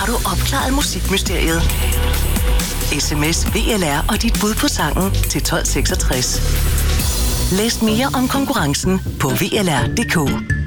Har du opklaret musikmysteriet? SMS VLR og dit bud på sangen til 1266. Læs mere om konkurrencen på VLR.dk.